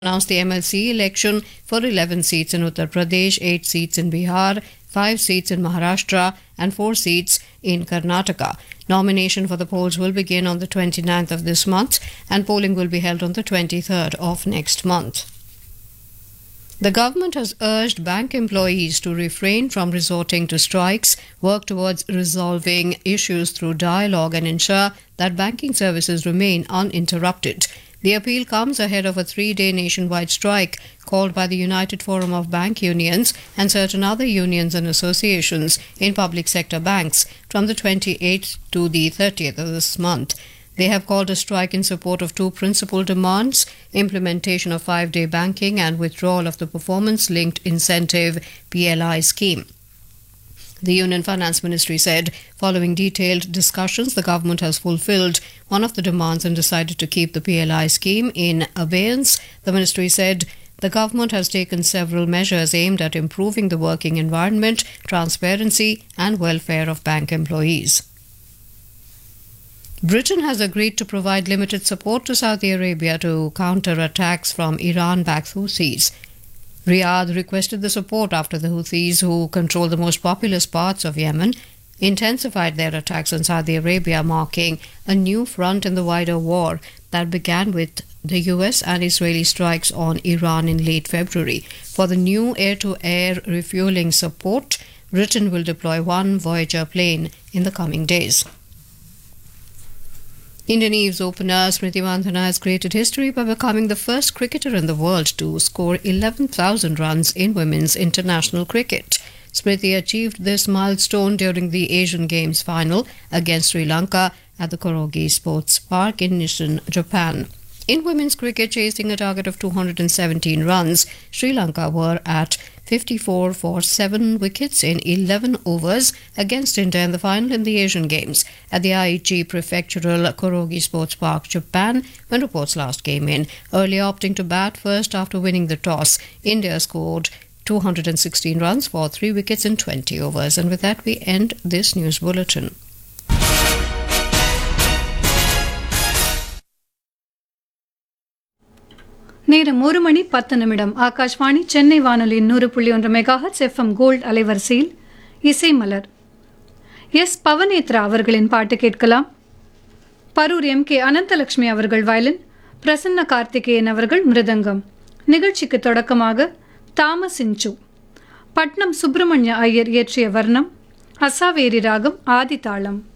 announced the MLC election for 11 seats in Uttar Pradesh, 8 seats in Bihar, 5 seats in Maharashtra, and 4 seats in Karnataka. Nomination for the polls will begin on the 29th of this month, and polling will be held on the 23rd of next month. The government has urged bank employees to refrain from resorting to strikes, work towards resolving issues through dialogue, and ensure that banking services remain uninterrupted. The appeal comes ahead of a 3-day nationwide strike called by the United Forum of Bank Unions and certain other unions and associations in public sector banks from the 28th to the 30th of this month. They have called a strike in support of two principal demands: implementation of 5-day banking and withdrawal of the performance-linked incentive PLI scheme. The Union Finance Ministry said, following detailed discussions, the government has fulfilled one of the demands and decided to keep the PLI scheme in abeyance. The ministry said the government has taken several measures aimed at improving the working environment, transparency, and welfare of bank employees. Britain has agreed to provide limited support to Saudi Arabia to counter attacks from Iran-backed Houthis. Riyadh requested the support after the Houthis, who control the most populous parts of Yemen, intensified their attacks on Saudi Arabia, marking a new front in the wider war that began with the US and Israeli strikes on Iran in late February. For the new air-to-air refueling support, Britain will deploy one Voyager plane in the coming days. Indian Eves opener Smriti Mandhana has created history by becoming the first cricketer in the world to score 11,000 runs in women's international cricket. Smriti achieved this milestone during the Asian Games final against Sri Lanka at the Korogi Sports Park in Nissan, Japan. In women's cricket, chasing a target of 217 runs, Sri Lanka were at 54 for 7 wickets in 11 overs against India in the final in the Asian Games at the Aichi Prefectural Korogi Sports Park, Japan, when reports last came in. Early opting to bat first after winning the toss, India scored 216 runs for 3 wickets in 20 overs. And with that, we end this news bulletin. நேரம் 1:10 ஆகாஷ்வாணி சென்னை வானொலி 100.1 megahertz FM gold அலைவரிசையில் இசை மலர். S பவனேத்ரா அவர்களின் பாட்டு கேட்கலாம். Parur MK Ananthalakshmi அவர்கள் violin, Prasanna Karthikeyan அவர்கள் மிருதங்கம். நிகழ்ச்சிக்கு தொடக்கமாக தாமசிஞ்சு, பட்னம் சுப்பிரமணிய ஐயர் இயற்றிய வர்ணம், அசாவேரி ராகம், ஆதி தாளம்.